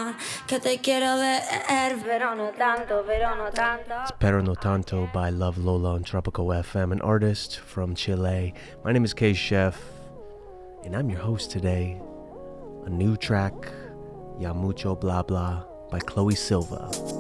que te quiero ver, pero no tanto, pero no tanto. It's Pero No Tanto by Love Lola on Tropical FM, an artist from Chile. My name is K Chef, and I'm your host today. A new track, Ya Mucho Blah Blah by Chloe Silva.